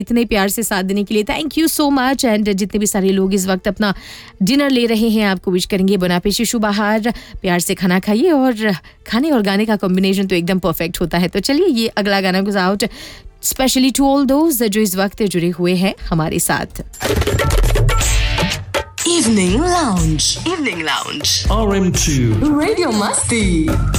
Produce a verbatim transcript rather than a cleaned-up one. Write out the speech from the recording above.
इतने प्यार से साथ देने के लिए thank you so much. And जितने भी सारे लोग इस वक्त अपना डिनर ले रहे हैं आपको विश करेंगे बना पेशी शुभ आहार, प्यार से खाना खाइए और खाने और गाने का कॉम्बिनेशन तो एकदम परफेक्ट होता है। तो चलिए ये अगला गाना goes out specially to all those जो इस वक्त जुड़े हुए हैं हमारे साथ। Evening Lounge. Evening Lounge. R M two Radio Masti.